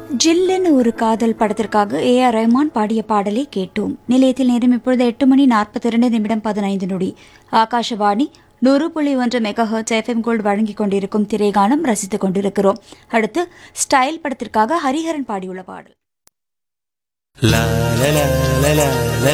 ஜில்லுன்னு ஒரு காதல் படத்திற்காக ஏ.ஆர். ரஹ்மான் பாடிய பாடலை கேட்டோம். நிலையத்தில் நேரம் இப்பொழுது 8:42:15 ஆகாஷவாணி 100.1 மெகாஹெர்ட்ஸ் FM கோல்டு வழங்கிக் கொண்டிருக்கும் திரைகானம் ரசித்துக் கொண்டிருக்கிறோம். அடுத்து ஸ்டைல் படத்திற்காக ஹரிஹரன் பாடியுள்ள பாடல்.